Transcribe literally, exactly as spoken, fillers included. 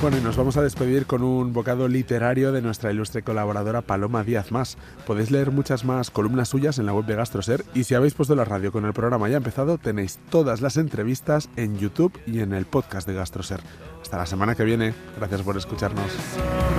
Bueno, y nos vamos a despedir con un bocado literario de nuestra ilustre colaboradora Paloma Díaz Mas. Podéis leer muchas más columnas suyas en la web de GastroSer, y si habéis puesto la radio con el programa ya empezado, tenéis todas las entrevistas en YouTube y en el podcast de GastroSer. Hasta la semana que viene. Gracias por escucharnos.